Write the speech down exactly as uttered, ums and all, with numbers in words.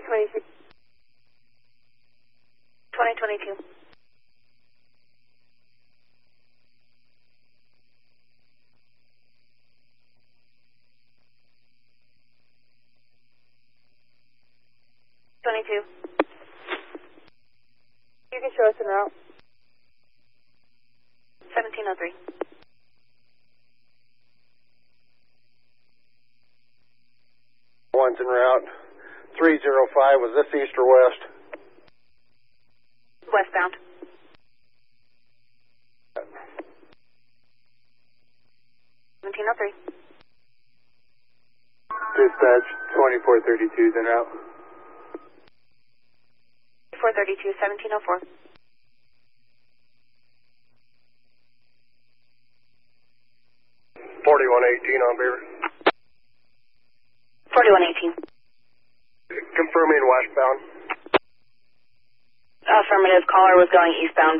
twenty-two. twenty twenty-two. twenty-two. You can show us en route. seventeen oh three. One's en route. three zero five, was this east or west? Westbound. seventeen oh three. Dispatch, twenty-four thirty-two, en route. four thirty-two, seventeen oh four. forty-one eighteen on Beaver. forty-one eighteen. Confirming westbound. Affirmative. Caller was going eastbound.